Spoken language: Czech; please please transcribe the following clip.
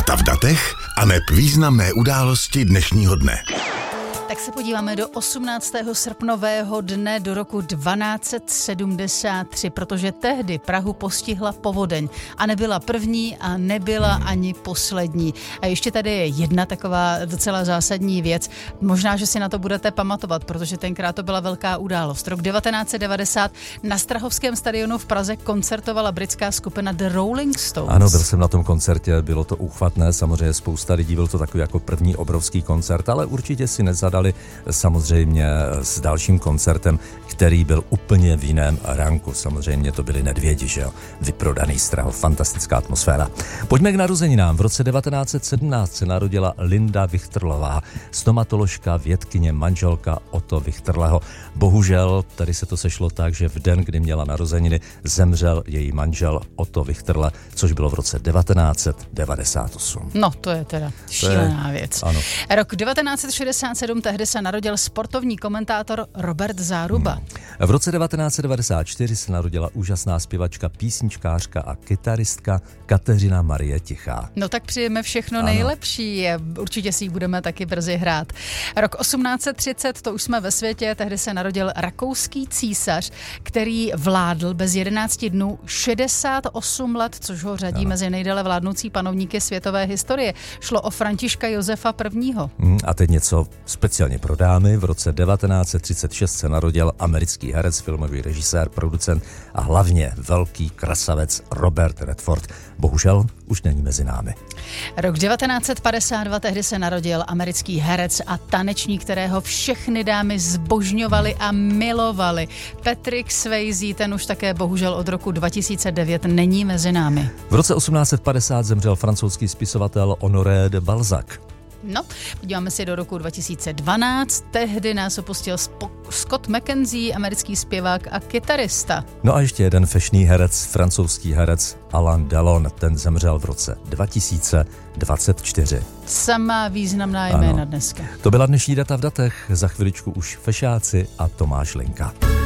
Data v datech aneb významné události dnešního dne. Tak se podíváme do 18. srpnového dne do roku 1273, protože tehdy Prahu postihla povodeň a nebyla první a nebyla ani poslední. A ještě tady je jedna taková docela zásadní věc. Možná, že si na to budete pamatovat, protože tenkrát to byla velká událost. Rok 1990 na Strahovském stadionu v Praze koncertovala britská skupina The Rolling Stones. Ano, byl jsem na tom koncertě, bylo to úchvatné, samozřejmě spousta lidí, byl to takový jako první obrovský koncert, ale určitě si nezadali samozřejmě s dalším koncertem, který byl úplně v jiném ranku. Samozřejmě to byli Nedvědi, že jo? Vyprodaný Strahov, fantastická atmosféra. Pojďme k narozeninám. V roce 1917 se narodila Linda Vichterlová, stomatoložka, vědkyně, manželka Otto Vichterleho. Bohužel tady se to sešlo tak, že v den, kdy měla narozeniny, zemřel její manžel Otto Vichterle, což bylo v roce 1998. No, to je teda šílená věc. Ano. Rok 1967 tehdy se narodil sportovní komentátor Robert Záruba. V roce 1994 se narodila úžasná zpěvačka, písničkářka a kytaristka Kateřina Marie Tichá. No tak přijeme všechno nejlepší, určitě si ji budeme taky brzy hrát. Rok 1830, to už jsme ve světě, tehdy se narodil rakouský císař, který vládl bez 11 dnů 68 let, což ho řadí mezi nejdéle vládnoucí panovníky světové historie. Šlo o Františka Josefa I. A teď něco speciálně pro dámy. V roce 1936 se narodil americký herec, filmový režisér, producent a hlavně velký krasavec Robert Redford. Bohužel už není mezi námi. Rok 1952 tehdy se narodil americký herec a tanečník, kterého všechny dámy zbožňovaly a milovaly. Patrick Swayze, ten už také bohužel od roku 2009 není mezi námi. V roce 1850 zemřel francouzský spisovatel Honoré de Balzac. No, podíváme se do roku 2012. Tehdy nás opustil Scott McKenzie, americký zpěvák a kytarista. No a ještě jeden fešný herec, francouzský herec Alain Delon, ten zemřel v roce 2024. Samá významná jména dneska. To byla dnešní Data v datech, za chviličku už fešáci a Tomáš Linka.